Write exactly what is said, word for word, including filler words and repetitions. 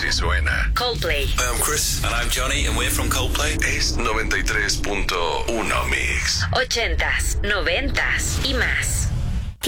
Así suena Coldplay. Hi, I'm Chris. And I'm Johnny, and we're from Coldplay. Es noventa y tres punto uno Mix. Ochentas, noventas y más.